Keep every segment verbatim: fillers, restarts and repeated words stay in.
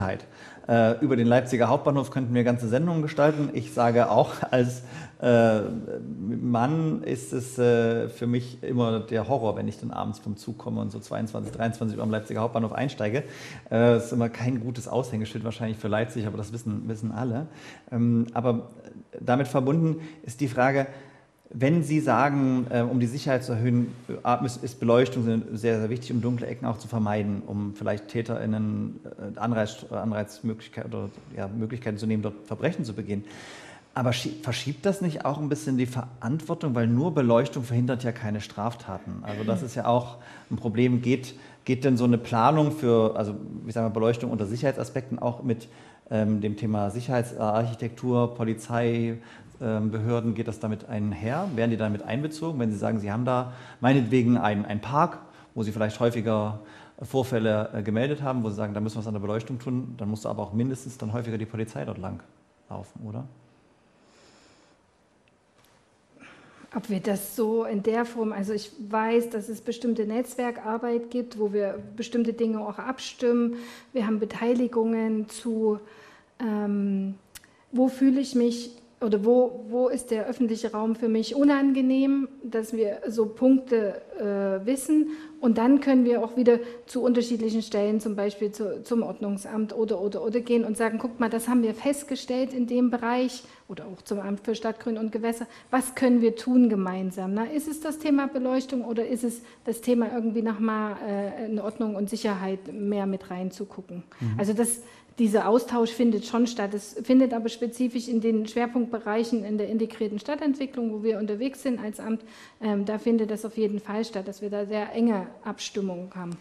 Äh, über den Leipziger Hauptbahnhof könnten wir ganze Sendungen gestalten. Ich sage auch, als äh, Mann ist es äh, für mich immer der Horror, wenn ich dann abends vom Zug komme und so zweiundzwanzig, dreiundzwanzig Uhr am Leipziger Hauptbahnhof einsteige. Äh, das ist immer kein gutes Aushängeschild wahrscheinlich für Leipzig, aber das wissen, wissen alle. Ähm, aber damit verbunden ist die Frage, wenn Sie sagen, äh, um die Sicherheit zu erhöhen, ist Beleuchtung sehr, sehr wichtig, um dunkle Ecken auch zu vermeiden, um vielleicht TäterInnen äh, Anreiz, Anreizmöglichkeiten oder ja, Möglichkeiten zu nehmen, dort Verbrechen zu begehen. Aber verschiebt das nicht auch ein bisschen die Verantwortung, weil nur Beleuchtung verhindert ja keine Straftaten. Also das ist ja auch ein Problem. Geht, geht denn so eine Planung für, also wie sagen wir, Beleuchtung unter Sicherheitsaspekten auch mit ähm, dem Thema Sicherheitsarchitektur, Polizei, Behörden, geht das damit einher? Werden die damit einbezogen, wenn Sie sagen, Sie haben da meinetwegen einen, einen Park, wo Sie vielleicht häufiger Vorfälle äh, gemeldet haben, wo Sie sagen, da müssen wir was an der Beleuchtung tun, dann muss aber auch mindestens dann häufiger die Polizei dort lang laufen, oder? Ob wir das so in der Form, also ich weiß, dass es bestimmte Netzwerkarbeit gibt, wo wir bestimmte Dinge auch abstimmen. Wir haben Beteiligungen zu, ähm, wo fühle ich mich oder wo, wo ist der öffentliche Raum für mich unangenehm, dass wir so Punkte äh, wissen und dann können wir auch wieder zu unterschiedlichen Stellen, zum Beispiel zu, zum Ordnungsamt oder, oder, oder gehen und sagen, guck mal, das haben wir festgestellt in dem Bereich oder auch zum Amt für Stadtgrün und Gewässer, was können wir tun gemeinsam? Na, ist es das Thema Beleuchtung oder ist es das Thema irgendwie nochmal äh, in Ordnung und Sicherheit mehr mit reinzugucken? Mhm. Also das Dieser Austausch findet schon statt. Es findet aber spezifisch in den Schwerpunktbereichen in der integrierten Stadtentwicklung, wo wir unterwegs sind als Amt, ähm, da findet das auf jeden Fall statt, dass wir da sehr enge Abstimmungen haben.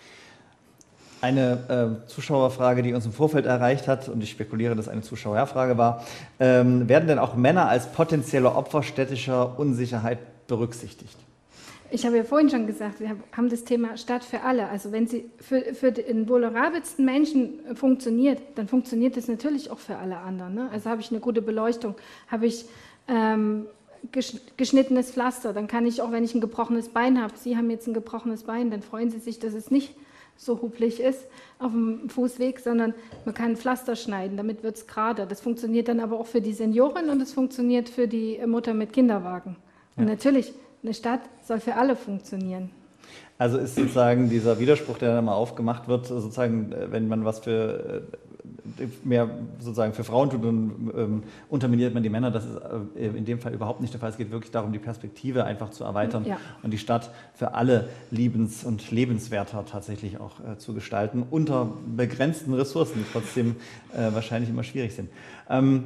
Eine äh, Zuschauerfrage, die uns im Vorfeld erreicht hat, und ich spekuliere, dass eine Zuschauerfrage war, ähm, werden denn auch Männer als potenzielle Opfer städtischer Unsicherheit berücksichtigt? Ich habe ja vorhin schon gesagt, wir haben das Thema Stadt für alle. Also wenn sie für, für den vulnerabelsten Menschen funktioniert, dann funktioniert das natürlich auch für alle anderen. Ne? Also habe ich eine gute Beleuchtung, habe ich ähm, geschnittenes Pflaster, dann kann ich auch, wenn ich ein gebrochenes Bein habe, Sie haben jetzt ein gebrochenes Bein, dann freuen Sie sich, dass es nicht so hupelig ist auf dem Fußweg, sondern man kann ein Pflaster schneiden, damit wird es gerade. Das funktioniert dann aber auch für die Seniorin und es funktioniert für die Mutter mit Kinderwagen. Und ja. Natürlich, eine Stadt soll für alle funktionieren. Also ist sozusagen dieser Widerspruch, der dann mal aufgemacht wird, sozusagen, wenn man was für mehr sozusagen für Frauen tut, dann ähm, unterminiert man die Männer. Das ist äh, in dem Fall überhaupt nicht der Fall. Es geht wirklich darum, die Perspektive einfach zu erweitern ja. und die Stadt für alle liebens- und lebenswerter tatsächlich auch äh, zu gestalten, unter begrenzten Ressourcen, die trotzdem äh, wahrscheinlich immer schwierig sind. Ähm,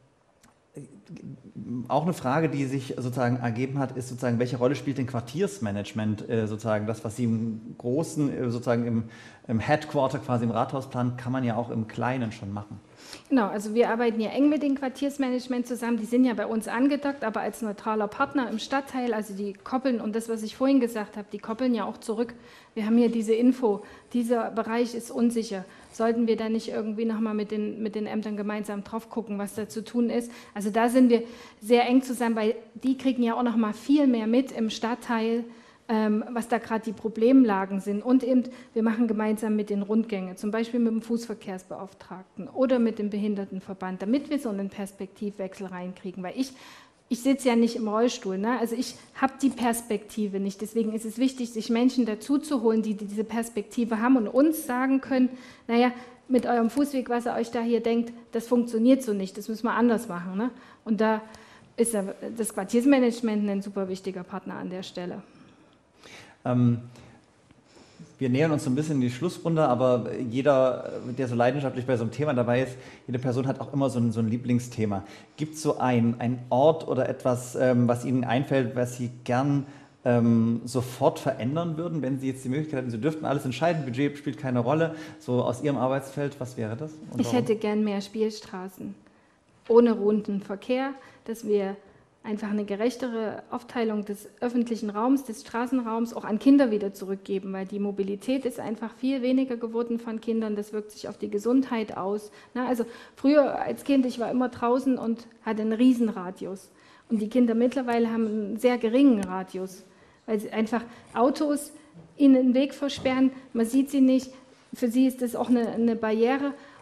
Auch eine Frage, die sich sozusagen ergeben hat, ist sozusagen, welche Rolle spielt denn Quartiersmanagement, äh, sozusagen das, was Sie im Großen, äh, sozusagen im, im Headquarter, quasi im Rathaus planen, kann man ja auch im Kleinen schon machen. Genau, also wir arbeiten ja eng mit dem Quartiersmanagement zusammen, die sind ja bei uns angedockt, aber als neutraler Partner im Stadtteil, also die koppeln, und das, was ich vorhin gesagt habe, die koppeln ja auch zurück. Wir haben hier diese Info, dieser Bereich ist unsicher. Sollten wir da nicht irgendwie nochmal mit den, mit den Ämtern gemeinsam drauf gucken, was da zu tun ist? Also da sind wir sehr eng zusammen, weil die kriegen ja auch nochmal viel mehr mit im Stadtteil, ähm, was da gerade die Problemlagen sind. Und eben, wir machen gemeinsam mit den Rundgängen, zum Beispiel mit dem Fußverkehrsbeauftragten oder mit dem Behindertenverband, damit wir so einen Perspektivwechsel reinkriegen. Weil ich, ich sitze ja nicht im Rollstuhl, ne? Also ich habe die Perspektive nicht. Deswegen ist es wichtig, sich Menschen dazu zu holen, die diese Perspektive haben und uns sagen können, naja, mit eurem Fußweg, was ihr euch da hier denkt, das funktioniert so nicht, das müssen wir anders machen. Ne? Und da ist das Quartiersmanagement ein super wichtiger Partner an der Stelle. Ähm, wir nähern uns so ein bisschen in die Schlussrunde, aber jeder, der so leidenschaftlich bei so einem Thema dabei ist, jede Person hat auch immer so ein, so ein Lieblingsthema. Gibt es so einen, einen Ort oder etwas, ähm, was Ihnen einfällt, was Sie gern ähm, sofort verändern würden, wenn Sie jetzt die Möglichkeit hätten, Sie dürften alles entscheiden, Budget spielt keine Rolle, so aus Ihrem Arbeitsfeld, was wäre das? Und ich warum? hätte gern mehr Spielstraßen, ohne runden Verkehr, dass wir einfach eine gerechtere Aufteilung des öffentlichen Raums, des Straßenraums auch an Kinder wieder zurückgeben, weil die Mobilität ist einfach viel weniger geworden von Kindern, das wirkt sich auf die Gesundheit aus. Na, also früher als Kind, ich war immer draußen und hatte einen Riesenradius und die Kinder mittlerweile haben einen sehr geringen Radius, weil sie einfach Autos ihnen den Weg versperren, man sieht sie nicht, für sie ist das auch eine, eine Barriere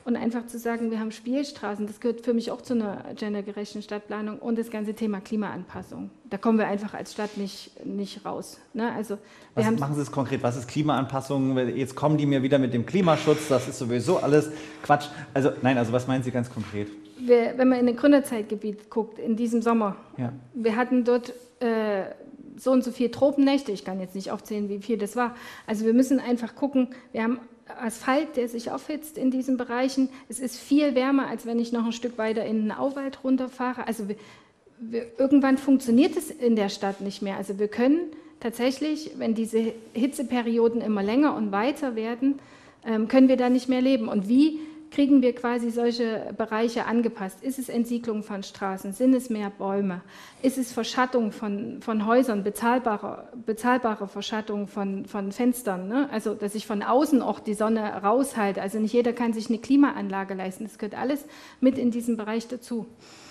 Und einfach zu sagen, wir haben Spielstraßen, das gehört für mich auch zu einer gendergerechten Stadtplanung und das ganze Thema Klimaanpassung. Da kommen wir einfach als Stadt nicht, nicht raus. Ne? Also, wir Was machen Sie es konkret? Was ist Klimaanpassung? Jetzt kommen die mir wieder mit dem Klimaschutz, das ist sowieso alles Quatsch. Also nein, also was meinen Sie ganz konkret? Wir, wenn man in ein Gründerzeitgebiet guckt, in diesem Sommer, ja. wir hatten dort äh, so und so viele Tropennächte, ich kann jetzt nicht aufzählen, wie viel das war. Also wir müssen einfach gucken, wir haben Asphalt, der sich aufhitzt in diesen Bereichen. Es ist viel wärmer, als wenn ich noch ein Stück weiter in den Auwald runterfahre. Also wir, wir, irgendwann funktioniert es in der Stadt nicht mehr. Also wir können tatsächlich, wenn diese Hitzeperioden immer länger und weiter werden, ähm, können wir da nicht mehr leben. Und wie kriegen wir quasi solche Bereiche angepasst? Ist es Entsiedlung von Straßen? Sind es mehr Bäume? Ist es Verschattung von, von Häusern, bezahlbare, bezahlbare Verschattung von, von Fenstern? Ne? Also, dass ich von außen auch die Sonne raushalte. Also nicht jeder kann sich eine Klimaanlage leisten. Das gehört alles mit in diesen Bereich dazu.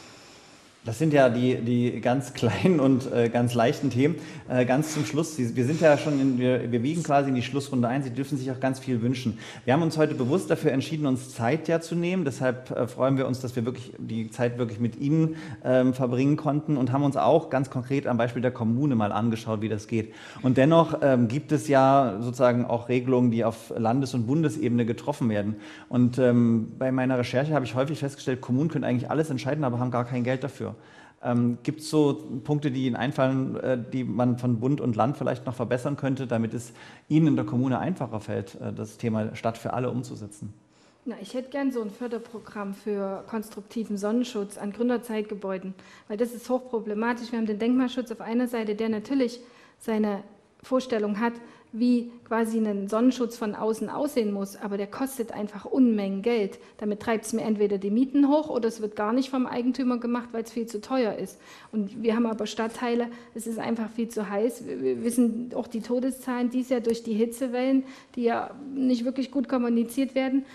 Das sind ja die, die ganz kleinen und äh, ganz leichten Themen. Äh, ganz zum Schluss, Sie, wir sind ja schon, in, wir, wir wiegen quasi in die Schlussrunde ein. Sie dürfen sich auch ganz viel wünschen. Wir haben uns heute bewusst dafür entschieden, uns Zeit ja zu nehmen. Deshalb äh, freuen wir uns, dass wir wirklich die Zeit wirklich mit Ihnen ähm, verbringen konnten und haben uns auch ganz konkret am Beispiel der Kommune mal angeschaut, wie das geht. Und dennoch ähm, gibt es ja sozusagen auch Regelungen, die auf Landes- und Bundesebene getroffen werden. Und ähm, bei meiner Recherche habe ich häufig festgestellt, Kommunen können eigentlich alles entscheiden, aber haben gar kein Geld dafür. Ähm, gibt es so Punkte, die Ihnen einfallen, äh, die man von Bund und Land vielleicht noch verbessern könnte, damit es Ihnen in der Kommune einfacher fällt, äh, das Thema Stadt für alle umzusetzen? Na, ich hätte gern so ein Förderprogramm für konstruktiven Sonnenschutz an Gründerzeitgebäuden, weil das ist hochproblematisch. Wir haben den Denkmalschutz auf einer Seite, der natürlich seine Vorstellung hat, wie quasi ein Sonnenschutz von außen aussehen muss, aber der kostet einfach Unmengen Geld. Damit treibt es mir entweder die Mieten hoch oder es wird gar nicht vom Eigentümer gemacht, weil es viel zu teuer ist. Und wir haben aber Stadtteile, es ist einfach viel zu heiß. Wir wissen auch die Todeszahlen dies Jahr durch die Hitzewellen, die ja nicht wirklich gut kommuniziert werden.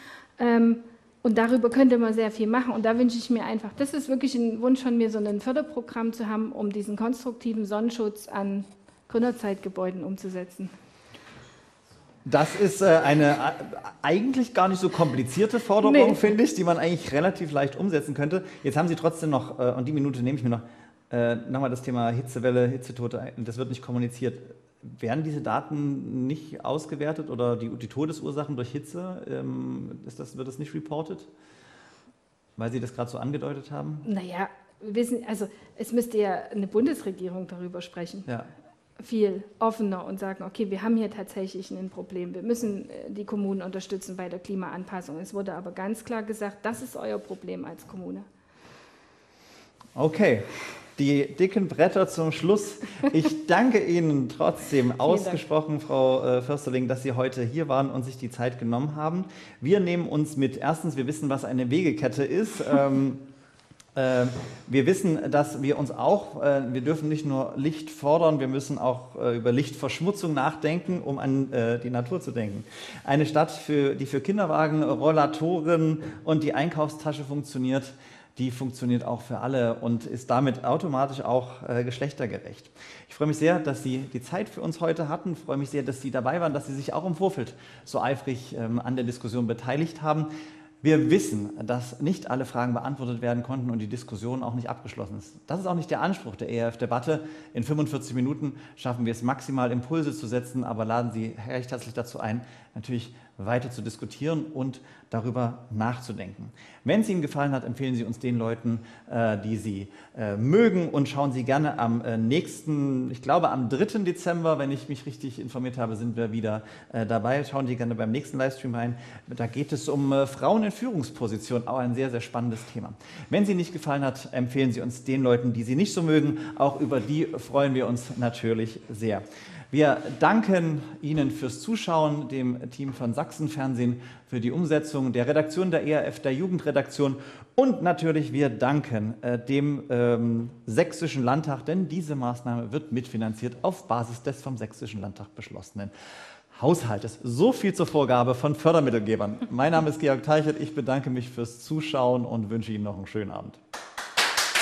Und darüber könnte man sehr viel machen. Und da wünsche ich mir einfach, das ist wirklich ein Wunsch von mir, so ein Förderprogramm zu haben, um diesen konstruktiven Sonnenschutz an Gründerzeitgebäuden umzusetzen. Das ist äh, eine äh, eigentlich gar nicht so komplizierte Forderung, nee. finde ich, die man eigentlich relativ leicht umsetzen könnte. Jetzt haben Sie trotzdem noch, äh, und die Minute nehme ich mir noch, äh, nochmal das Thema Hitzewelle, Hitzetote, das wird nicht kommuniziert. Werden diese Daten nicht ausgewertet oder die, die Todesursachen durch Hitze, ähm, ist das, wird das nicht reported? Weil Sie das gerade so angedeutet haben? Naja, wir wissen, also es müsste ja eine Bundesregierung darüber sprechen. Ja. Viel offener und sagen, okay, wir haben hier tatsächlich ein Problem. Wir müssen die Kommunen unterstützen bei der Klimaanpassung. Es wurde aber ganz klar gesagt, das ist euer Problem als Kommune. Okay, die dicken Bretter zum Schluss. Ich danke Ihnen trotzdem ausgesprochen, Frau Försterling, dass Sie heute hier waren und sich die Zeit genommen haben. Wir nehmen uns mit, erstens, wir wissen, was eine Wegekette ist. ähm, Wir wissen, dass wir uns auch, wir dürfen nicht nur Licht fordern, wir müssen auch über Lichtverschmutzung nachdenken, um an die Natur zu denken. Eine Stadt, für, die für Kinderwagen, Rollatoren und die Einkaufstasche funktioniert, die funktioniert auch für alle und ist damit automatisch auch geschlechtergerecht. Ich freue mich sehr, dass Sie die Zeit für uns heute hatten. Ich freue mich sehr, dass Sie dabei waren, dass Sie sich auch im Vorfeld so eifrig an der Diskussion beteiligt haben. Wir wissen, dass nicht alle Fragen beantwortet werden konnten und die Diskussion auch nicht abgeschlossen ist. Das ist auch nicht der Anspruch der E R F-Debatte. In fünfundvierzig Minuten schaffen wir es maximal, Impulse zu setzen, aber laden Sie recht herzlich dazu ein, natürlich weiter zu diskutieren und darüber nachzudenken. Wenn es Ihnen gefallen hat, empfehlen Sie uns den Leuten, äh, die Sie äh, mögen und schauen Sie gerne am äh, nächsten, ich glaube am dritten Dezember, wenn ich mich richtig informiert habe, sind wir wieder äh, dabei. Schauen Sie gerne beim nächsten Livestream rein. Da geht es um äh, Frauen in Führungspositionen, auch ein sehr, sehr spannendes Thema. Wenn es Ihnen nicht gefallen hat, empfehlen Sie uns den Leuten, die Sie nicht so mögen. Auch über die freuen wir uns natürlich sehr. Wir danken Ihnen fürs Zuschauen, dem Team von Sachsenfernsehen für die Umsetzung, der Redaktion der E R F, der Jugendredaktion und natürlich wir danken äh, dem ähm, Sächsischen Landtag, denn diese Maßnahme wird mitfinanziert auf Basis des vom Sächsischen Landtag beschlossenen Haushaltes. So viel zur Vorgabe von Fördermittelgebern. Mein Name ist Georg Teichert, ich bedanke mich fürs Zuschauen und wünsche Ihnen noch einen schönen Abend.